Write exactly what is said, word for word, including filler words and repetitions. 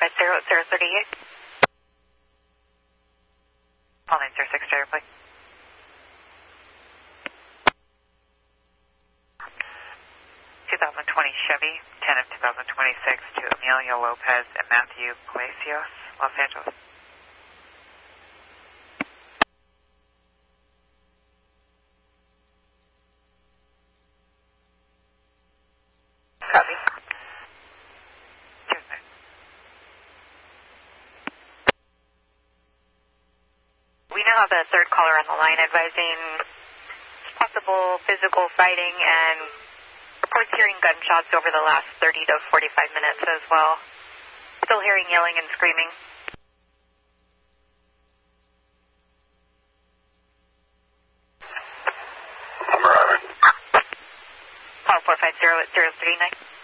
five zero zero three eight. Call nine zero six, driver, please. twenty twenty Chevy, ten of twenty twenty-six to Emilio Lopez and Matthew Palacios, Los Angeles. Copy. Cheers, sir. We now have a third caller on the line advising possible physical fighting and reports hearing gunshots over the last thirty to forty-five minutes as well. Still hearing yelling and screaming. I'm arriving. Call four five zero at zero three nine.